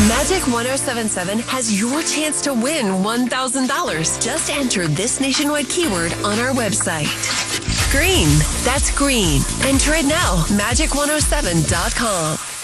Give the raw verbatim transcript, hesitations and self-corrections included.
Magic one oh seven point seven has your chance to win one thousand dollars. Just enter this nationwide keyword on our website. Green. That's green. Enter it now. magic one oh seven dot com.